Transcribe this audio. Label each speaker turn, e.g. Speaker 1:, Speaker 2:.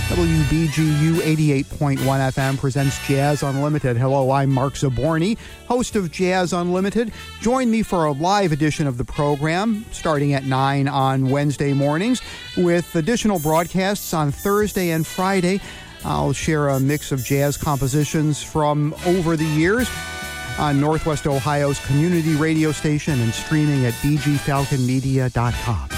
Speaker 1: WBGU 88.1 FM presents Jazz Unlimited. Hello, I'm Mark Zaborny, host of Jazz Unlimited. Join me for a live edition of the program starting at 9 on Wednesday mornings with additional broadcasts on Thursday and Friday. I'll share a mix of jazz compositions from over the years on Northwest Ohio's community radio station and streaming at bgfalconmedia.com.